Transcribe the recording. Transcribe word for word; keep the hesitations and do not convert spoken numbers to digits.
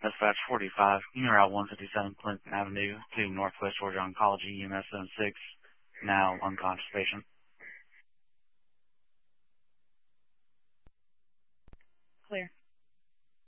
Dispatch forty-five, you may route one fifty-seven Clinton Avenue to Northwest Georgia Oncology, E M S seven six, now unconscious patient.